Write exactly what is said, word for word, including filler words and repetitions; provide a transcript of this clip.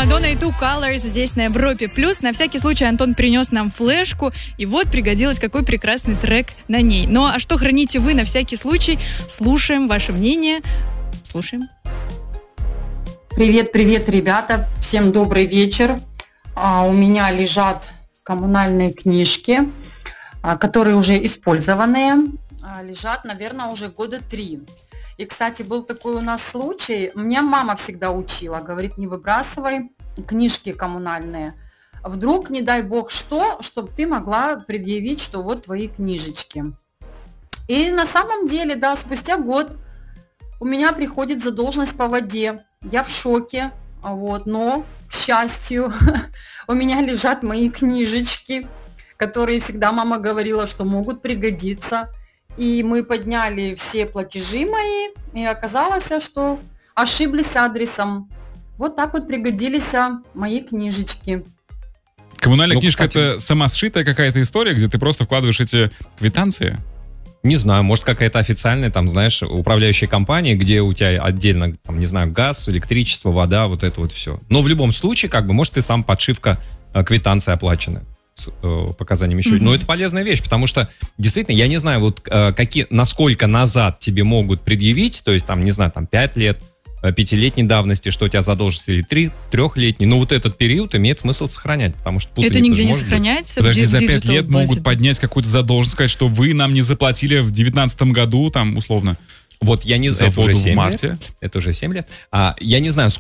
Мадонна и Two Colors здесь на Европе Плюс. На всякий случай Антон принес нам флешку, и вот пригодилось, какой прекрасный трек на ней. Ну а что храните вы на всякий случай? Слушаем ваше мнение. Слушаем. Привет, привет, ребята. Всем добрый вечер. А, у меня лежат коммунальные книжки, а, которые уже использованные. А, лежат, наверное, уже года три. И, кстати, был такой у нас случай. Меня мама всегда учила. Говорит, не выбрасывай книжки коммунальные. Вдруг, не дай бог что, чтобы ты могла предъявить, что вот твои книжечки. И на самом деле, да, спустя год у меня приходит задолженность по воде. Я в шоке, вот, но, к счастью, у меня лежат мои книжечки, которые всегда мама говорила, что могут пригодиться. И мы подняли все платежи мои, и оказалось, что ошиблись адресом. Вот так вот пригодились мои книжечки. Коммунальная Ну, книжка — кстати, это самосшитая какая-то история, где ты просто вкладываешь эти квитанции? Не знаю, может какая-то официальная, там, знаешь, управляющая компания, где у тебя отдельно, там, не знаю, газ, электричество, вода, вот это вот все. Но в любом случае, как бы, может, и сам подшивка э, квитанции оплачены с э, показанием еще. Mm-hmm. Но это полезная вещь, потому что, действительно, я не знаю, вот э, какие, насколько назад тебе могут предъявить, то есть, там, не знаю, там, пять лет, пятилетней давности, что у тебя задолженность, или три, трехлетней. Но вот этот период имеет смысл сохранять, потому что путаница это нигде не может сохраняется. Подожди, в за пять Digital лет Base. могут поднять какую-то задолженность, сказать, что вы нам не заплатили в девятнадцатом году, там, условно. Вот я не За знаю, это воду уже в семь марте. лет. Это уже семь лет. А, я не знаю,